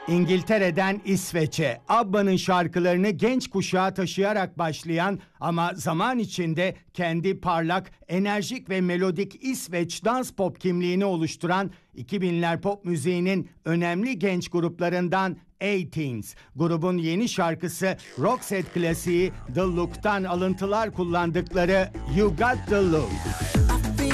İngiltere'den İsveç'e ABBA'nın şarkılarını genç kuşağa taşıyarak başlayan ama zaman içinde kendi parlak, enerjik ve melodik İsveç dans pop kimliğini oluşturan 2000'ler pop müziğinin önemli genç gruplarından A-Teens. Grubun yeni şarkısı Roxette klasiği The Look'tan alıntılar kullandıkları You Got The Look.